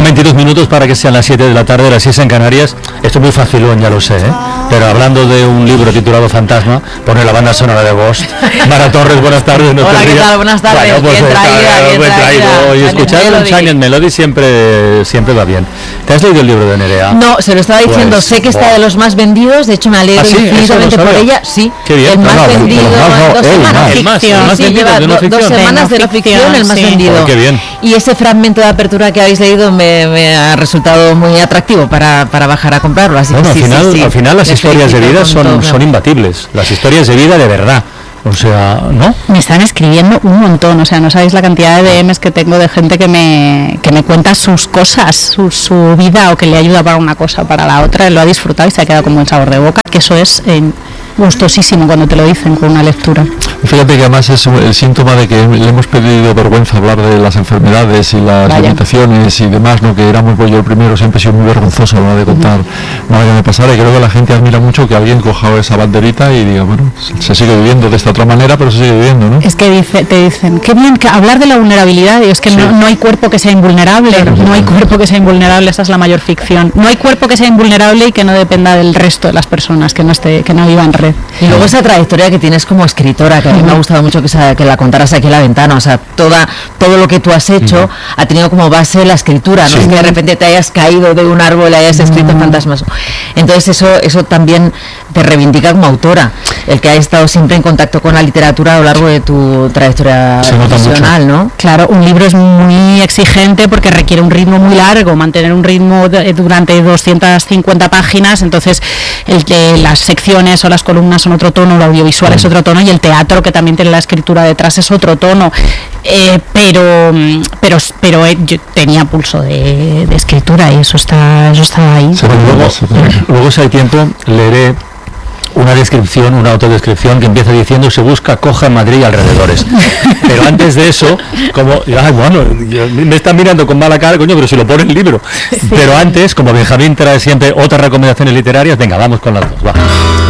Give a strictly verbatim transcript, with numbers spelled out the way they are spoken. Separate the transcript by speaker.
Speaker 1: veintidós minutos para que sean las siete de la tarde, las seis en Canarias. Esto es muy facilón, ya lo sé, ¿eh? Pero hablando de un libro titulado Fantasma, pone la banda sonora de Ghost. Mara Torres, buenas tardes. No
Speaker 2: Hola, ¿qué tal? Buenas tardes.
Speaker 1: Bueno, pues,
Speaker 2: bien traída,
Speaker 1: está,
Speaker 2: bien
Speaker 1: buen
Speaker 2: traída.
Speaker 1: traído. Y escuchar un Silent Melody siempre, siempre va bien. ¿Te has leído el libro de Nerea?
Speaker 2: No, se lo estaba diciendo,
Speaker 1: Pues,
Speaker 2: sé que está
Speaker 1: buah.
Speaker 2: de los más vendidos, de hecho me alegro
Speaker 1: ¿Ah, sí?
Speaker 2: infinitamente
Speaker 1: Eso no
Speaker 2: por
Speaker 1: sabía.
Speaker 2: ella, sí,
Speaker 1: Qué bien.
Speaker 2: el
Speaker 1: No,
Speaker 2: más
Speaker 1: no,
Speaker 2: vendido,
Speaker 1: no, no,
Speaker 2: dos
Speaker 1: el
Speaker 2: semanas,
Speaker 1: más, el más, el más
Speaker 2: sí,
Speaker 1: vendido
Speaker 2: lleva
Speaker 1: de no
Speaker 2: do-
Speaker 1: ficción.
Speaker 2: dos semanas de no ficción, el más
Speaker 3: sí.
Speaker 2: vendido.
Speaker 1: Joder, qué bien.
Speaker 2: Y ese fragmento de apertura que habéis leído me, me ha resultado muy atractivo para, para bajar a comprarlo, así
Speaker 1: Bueno,
Speaker 2: que sí,
Speaker 1: al final,
Speaker 2: sí, sí.
Speaker 1: al final las
Speaker 2: Les
Speaker 1: historias de
Speaker 2: felicito
Speaker 1: vida
Speaker 2: con
Speaker 1: son,
Speaker 2: todo.
Speaker 1: son imbatibles. Las historias de vida de verdad. O sea, ¿no?
Speaker 3: Me están escribiendo un montón, o sea, no sabéis la cantidad de D Ms que tengo de gente que me, que me cuenta sus cosas, su, su vida, o que le ayuda para una cosa o para la otra, lo ha disfrutado y se ha quedado con buen sabor de boca, que eso es eh, gustosísimo cuando te lo dicen con una lectura.
Speaker 4: Fíjate que además es el síntoma de que le hemos perdido vergüenza hablar de las enfermedades y las
Speaker 3: Vaya.
Speaker 4: limitaciones y demás, ¿no? Que éramos, pues yo el primero siempre he sido muy vergonzoso a la hora de contar uh-huh. nada que me pasara, y creo que la gente admira mucho que alguien coja esa banderita y diga, bueno, se sigue viviendo de esta otra manera, pero se sigue viviendo, ¿no?
Speaker 3: Es que dice, te dicen, qué bien que hablar de la vulnerabilidad, y es que sí. no, no hay cuerpo que sea invulnerable, claro, no hay cuerpo que sea invulnerable, esa es la mayor ficción. No hay cuerpo que sea invulnerable y que no dependa del resto de las personas, que no esté, que no viva en red.
Speaker 2: Y luego esa trayectoria que tienes como escritora, que a mí me ha gustado mucho que, esa, que la contaras aquí en la ventana, o sea, toda, todo lo que tú has hecho uh-huh. ha tenido como base la escritura, no sí. es que de repente te hayas caído de un árbol y hayas escrito uh-huh. fantasmas. Entonces eso, eso también te reivindica como autora, el que hayas estado siempre en contacto con la literatura a lo largo de tu trayectoria profesional, ¿no?
Speaker 3: Claro, un libro es muy exigente porque requiere un ritmo muy largo, mantener un ritmo de, durante doscientas cincuenta páginas, entonces el que las secciones o las columnas son otro tono, lo audiovisual es otro tono, y el teatro, que también tiene la escritura detrás, es otro tono, eh, pero pero pero eh, yo tenía pulso de, de escritura y eso está eso estaba ahí.
Speaker 1: Sí, luego, luego si hay tiempo leeré una descripción, una autodescripción que empieza diciendo: se busca coja en Madrid y alrededores. Pero antes de eso, como, ay, bueno, me están mirando con mala cara, coño, pero si lo pone en el libro. Sí. Pero antes, como Benjamín trae siempre otras recomendaciones literarias, venga, vamos con las dos, va.